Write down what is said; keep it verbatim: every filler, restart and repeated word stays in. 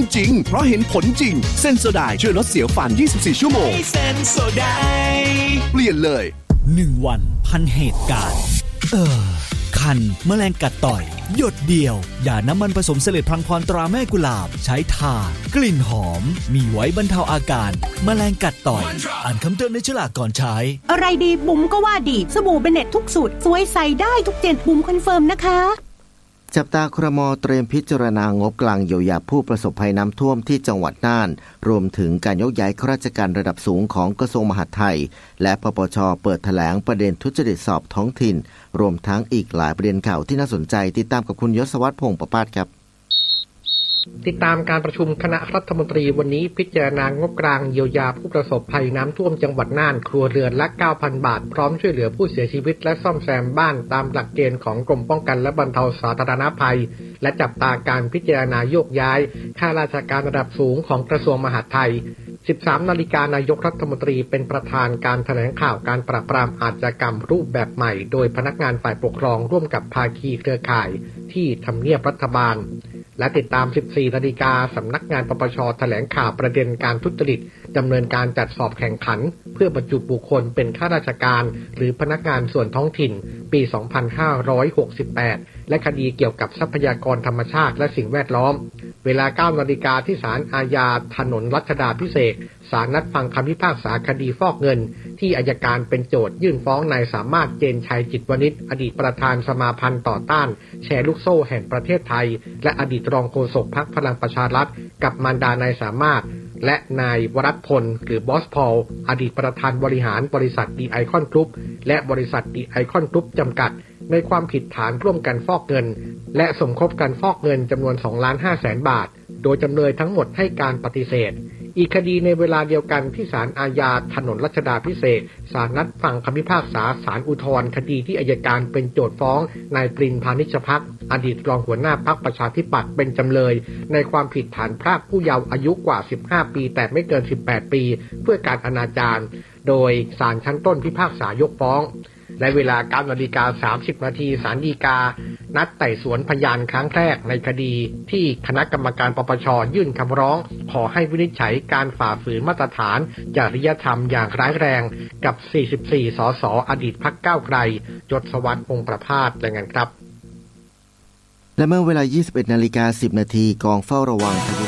จริงเพราะเห็นผลจริงเซนโซไดช่วยลดเสียวฟันยี่สิบสี่ชั่วโมงเซนโซไดเปลี่ยนเลยหนึ่งวันพันเหตุการณ์เออคันแมลงกัดต่อยหยดเดียวอย่าน้ำมันผสมเสลดพังพรตราแม่กุหลาบใช้ทากลิ่นหอมมีไว้บรรเทาอาการแมลงกัดต่อยอ่านคำเตือนในฉลากก่อนใช้อะไรดีบุ๋มก็ว่าดีสบู่เบเน็ตทุกสูตรสวยใสได้ทุกเจนบุ๋มคอนเฟิร์มนะคะจับตาครม.เตรียมพิจารณางบกลางเยียวยาผู้ประสบภัยน้ำท่วมที่จังหวัดน่านรวมถึงการยกย้ายข้าราชการระดับสูงของกระทรวงมหาดไทยและปปช.เปิดแถลงประเด็นทุจริตสอบท้องถิ่นรวมทั้งอีกหลายประเด็นข่าวที่น่าสนใจติดตามกับคุณยศวัฒน์พงษ์ประภาสครับติดตามการประชุมคณะรัฐมนตรีวันนี้พิจารณางบกลางเยียวยาผู้ประสบภัยน้ำท่วมจังหวัดน่านครัวเรือนละ เก้าพัน บาทพร้อมช่วยเหลือผู้เสียชีวิตและซ่อมแซมบ้านตามหลักเกณฑ์ของกรมป้องกันและบรรเทาสาธารณภัยและจับตาการพิจารณาโยกย้ายข้าราชการระดับสูงของกระทรวงมหาดไทย สิบสาม นาฬิกานายกรัฐมนตรีเป็นประธานการแถลงข่าวการปราบปรามอาชญากรรมรูปแบบใหม่โดยพนักงานฝ่ายปกครองร่วมกับภาคีเครือข่ายที่ทำเนียบรัฐบาลและติดตาม สิบสี่ นาฬิกาสำนักงานปปช.แถลงข่าวประเด็นการทุจริตดำเนินการจัดสอบแข่งขันเพื่อบรรจุบุคคลเป็นข้าราชการหรือพนักงานส่วนท้องถิ่นปี สองพันห้าร้อยหกสิบแปด และคดีเกี่ยวกับทรัพยากรธรรมชาติและสิ่งแวดล้อมเวลา เก้า นาฬิกาที่ศาลอาญาถนนรัชดาภิเษกศาลนัดฟังคำพิพากษาคดีฟอกเงินที่อัยการเป็นโจทยื่นฟ้องนายสามารถเจนชัยจิตวณิชอดีตประธานสมาพันธ์ต่อต้านแชร์ลูกโซ่แห่งประเทศไทยและอดีตรองโฆษกพรรคพลังประชารัฐกับมารดานายสามารถและนายวรัตพลหรือบอสพอลอดีตประธานบริหารบริษัทดีไอคอนกรุ๊ปและบริษัทดีไอคอนกรุ๊ปจำกัดในความผิดฐานร่วมกันฟอกเงินและสมคบกันฟอกเงินจำนวน สองล้านห้าแสน บาทโดยจำเลยทั้งหมดให้การปฏิเสธอีกคดีในเวลาเดียวกันที่ศาลอาญาถนนรัชดาภิเษกศาลนัดฟังคำพิพากษาศาลอุทธรณ์คดีที่อัยการเป็นโจทฟ้องนายปรินพานิชภักดิ์อดีตรองหัวหน้าพรรคประชาธิปัตย์เป็นจำเลยในความผิดฐานพรากผู้เยาว์อายุกว่าสิบห้าปีแต่ไม่เกินสิบแปดปีเพื่อการอนาจารโดยศาลชั้นต้นพิพากษายกฟ้องและเวลา เก้า นาฬิกา สามสิบ นาทีศาลฎีกานัดไต่สวนพยานครั้งแรกในคดีที่คณะกรรมการปปช.ยื่นคำร้องขอให้วินิจฉัยการฝ่าฝืนมาตรฐานจริยธรรมอย่างร้ายแรงกับสี่สิบสี่สสอดีตพรรคก้าวไกลยศวัฒน์พงษ์ประภาสรายงานครับและเมื่อเวลา ยี่สิบเอ็ด นาฬิกา สิบ นาทีกองเฝ้าระวังพายุ